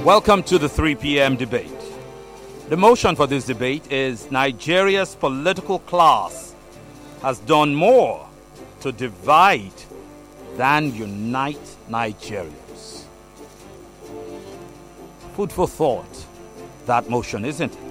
Welcome to the 3 p.m. debate. The motion for this debate is Nigeria's political class has done more to divide than unite Nigerians. Food for thought, that motion, isn't it?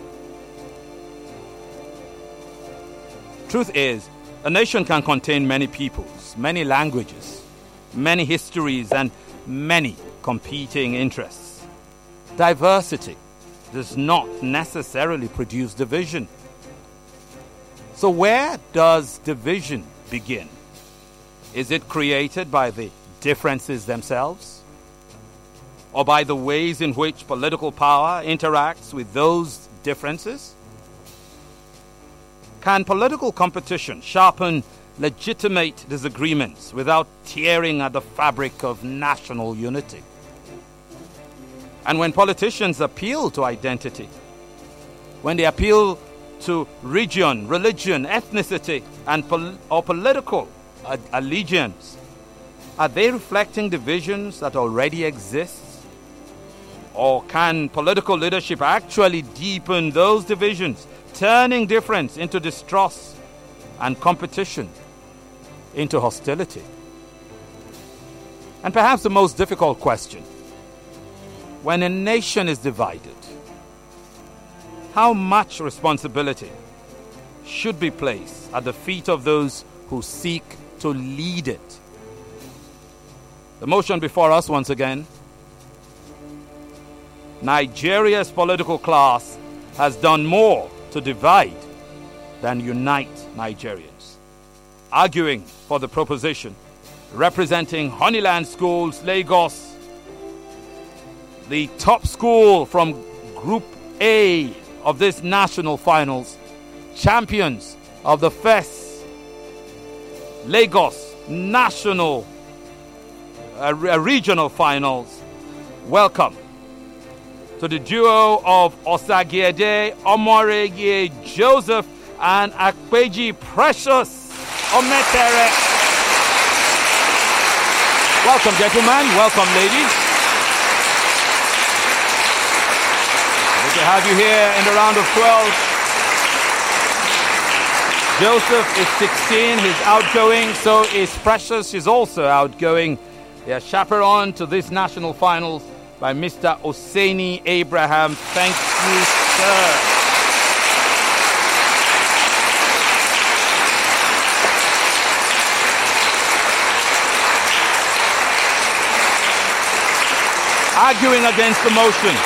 Truth is, a nation can contain many peoples, many languages, many histories, and many competing interests. Diversity does not necessarily produce division. So where does division begin? Is it created by the differences themselves? Or by the ways in which political power interacts with those differences? Can political competition sharpen legitimate disagreements without tearing at the fabric of national unity? And when politicians appeal to identity, when they appeal to region, religion, ethnicity, and political allegiance, are they reflecting divisions that already exist? Or can political leadership actually deepen those divisions, turning difference into distrust and competition into hostility? And perhaps the most difficult question: when a nation is divided, how much responsibility should be placed at the feet of those who seek to lead it? The motion before us once again: Nigeria's political class has done more to divide than unite Nigerians. Arguing for the proposition, representing Honeyland Schools, Lagos, the top school from Group A of this national finals, champions of the first Lagos national regional finals. Welcome to the duo of Osagiede Omorege Joseph and Akpeji Precious Ometere. Welcome, gentlemen. Welcome, ladies. To have you here in the round of 12. Joseph is 16, he's outgoing, so is Precious, she's also outgoing. They are chaperoned to this national finals by Mr. Oseni Abraham. Thank you, sir. Arguing against the motion,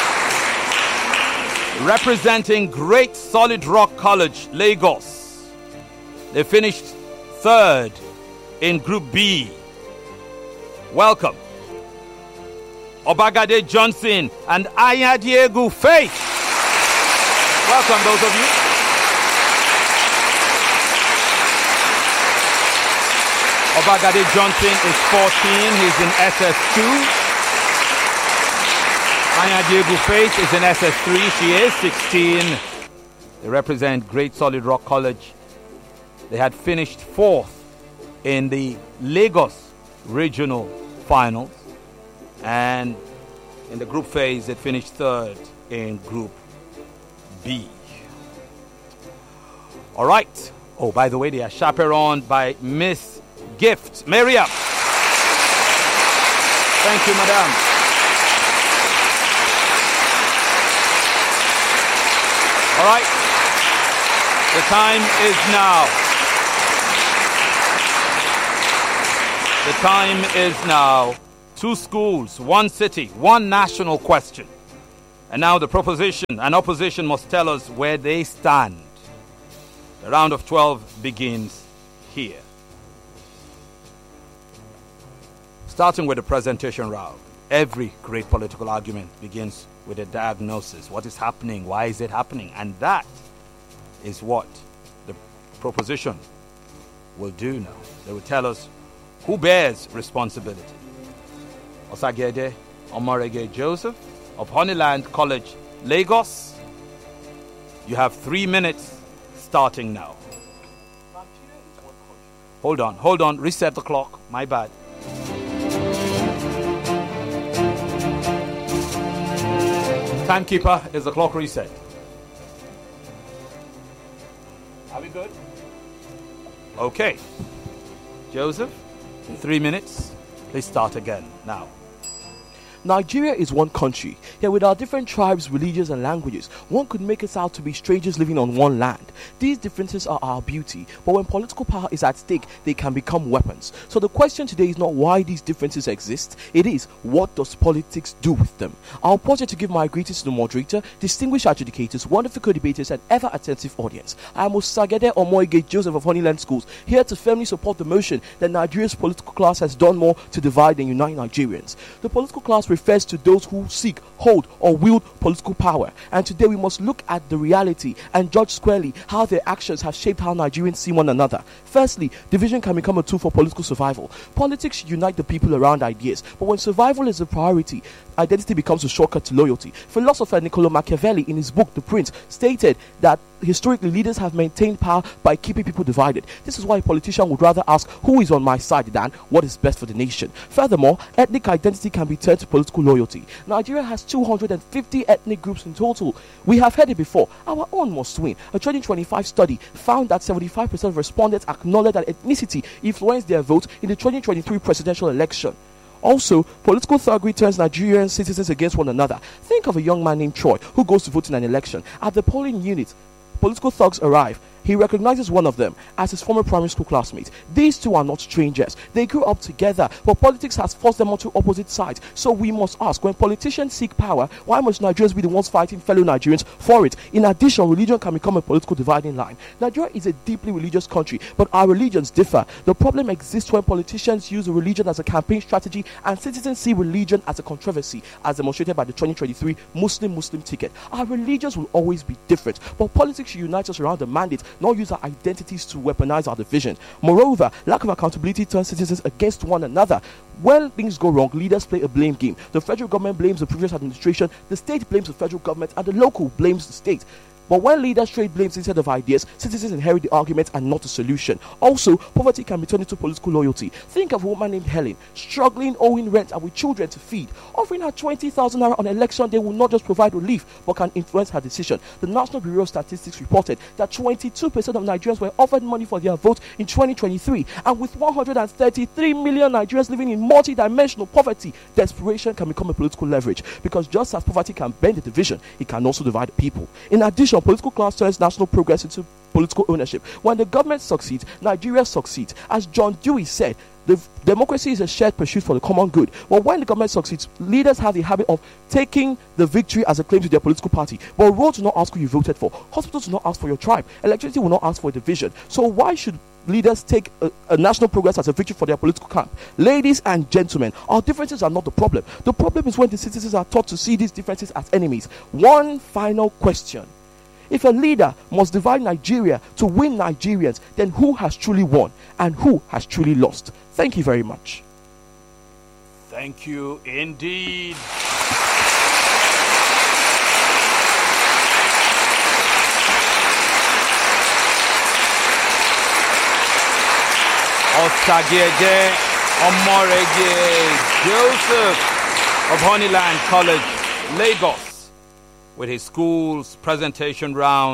representing Great Solid Rock College, Lagos. They finished third in Group B. Welcome, Obagade Johnson and Ayadiegu Faith. Welcome, those of you. Obagade Johnson is 14. He's in SS2. Ayadiegu Faith is in SS3. She is 16. They represent Great Solid Rock College. They had finished fourth in the Lagos regional finals. And in the group phase, they finished third in Group B. All right. Oh, by the way, they are chaperoned by Miss Gift Miriam. Thank you, madam. All right, the time is now. The time is now. 2 schools, 1 city, 1 national question. And now the proposition and opposition must tell us where they stand. The round of 12 begins here. Starting with the presentation round. Every great political argument begins with a diagnosis. What is happening? Why is it happening? And that is what the proposition will do now. They will tell us who bears responsibility. Osagiede Omorege Joseph of Honeyland College, Lagos. You have 3 minutes starting now. Hold on. Reset the clock. My bad. Timekeeper, is the clock reset? Are we good? Okay. Joseph, 3 minutes. Please start again now. Nigeria is one country, yet with our different tribes, religions and languages, one could make us out to be strangers living on one land. These differences are our beauty, but when political power is at stake, they can become weapons. So the question today is not why these differences exist, it is, what does politics do with them? I'll pause to give my greetings to the moderator, distinguished adjudicators, wonderful co-debaters and ever-attentive audience. I am Osagede Omoige Joseph of Honeyland Schools, here to firmly support the motion that Nigeria's political class has done more to divide and unite Nigerians. The political class refers to those who seek, hold, or wield political power. And today we must look at the reality and judge squarely how their actions have shaped how Nigerians see one another. Firstly, division can become a tool for political survival. Politics unite the people around ideas, but when survival is a priority, identity becomes a shortcut to loyalty. Philosopher Niccolo Machiavelli, in his book The Prince, stated that historically leaders have maintained power by keeping people divided. This is why a politician would rather ask who is on my side than what is best for the nation. Furthermore, ethnic identity can be turned to political loyalty. Nigeria has 250 ethnic groups in total. We have heard it before. Our own must win. A 2025 study found that 75% of respondents acknowledged that ethnicity influenced their vote in the 2023 presidential election. Also, political thuggery turns Nigerian citizens against one another. Think of a young man named Troy who goes to vote in an election. At the polling unit, political thugs arrive. He recognizes one of them as his former primary school classmate. These two are not strangers. They grew up together, but politics has forced them onto opposite sides. So we must ask, when politicians seek power, why must Nigerians be the ones fighting fellow Nigerians for it? In addition, religion can become a political dividing line. Nigeria is a deeply religious country, but our religions differ. The problem exists when politicians use religion as a campaign strategy and citizens see religion as a controversy, as demonstrated by the 2023 Muslim ticket. Our religions will always be different, but politics should unite us around the mandate, not use our identities to weaponize our division. Moreover, lack of accountability turns citizens against one another. When things go wrong, leaders play a blame game. The federal government blames the previous administration, the state blames the federal government, and the local blames the state. But when leaders trade blames instead of ideas, citizens inherit the argument and not the solution. Also, poverty can be turned into political loyalty. Think of a woman named Helen, struggling, owing rent, and with children to feed. Offering her 20,000 naira on election day will not just provide relief, but can influence her decision. The National Bureau of Statistics reported that 22% of Nigerians were offered money for their vote in 2023. And with 133 million Nigerians living in multi-dimensional poverty, desperation can become a political leverage. Because just as poverty can bend the division, it can also divide the people. In addition, political class turns national progress into political ownership. When the government succeeds, Nigeria succeeds. As John Dewey said, the democracy is a shared pursuit for the common good. But when the government succeeds, leaders have the habit of taking the victory as a claim to their political party. But roads do not ask who you voted for. Hospitals do not ask for your tribe. Electricity will not ask for a division. So why should leaders take a national progress as a victory for their political camp? Ladies and gentlemen, our differences are not the problem. The problem is when the citizens are taught to see these differences as enemies. One final question. If a leader must divide Nigeria to win Nigerians, then who has truly won and who has truly lost? Thank you very much. Thank you indeed. Osagede Omoregie Joseph of Honeyland College, Lagos, with his school's presentation round.